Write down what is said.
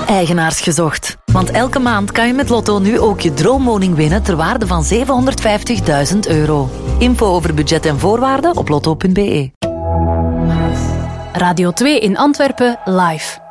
Eigenaars gezocht. Want elke maand kan je met Lotto nu ook je droomwoning winnen ter waarde van €750.000. Info over budget en voorwaarden op lotto.be. Radio 2 in Antwerpen live.